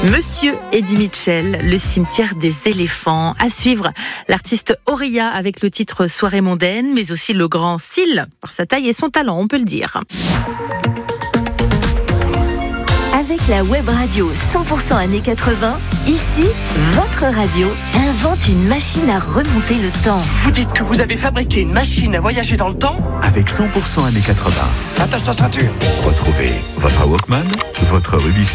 Monsieur Eddie Mitchell, le cimetière des éléphants. À suivre, l'artiste Auria avec le titre Soirée mondaine, mais aussi le grand Syl, par sa taille et son talent, on peut le dire. Avec la web radio 100% années 80, ici, votre radio invente une machine à remonter le temps. Vous dites que vous avez fabriqué une machine à voyager dans le temps ? Avec 100% années 80. Attache ta ceinture. Retrouvez votre Walkman, votre Rubik's